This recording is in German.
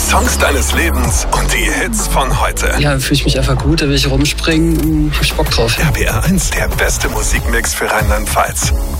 Songs deines Lebens und die Hits von heute. Ja, fühle ich mich einfach gut, da will ich rumspringen, hab ich Bock drauf. RPR 1, der beste Musikmix für Rheinland-Pfalz.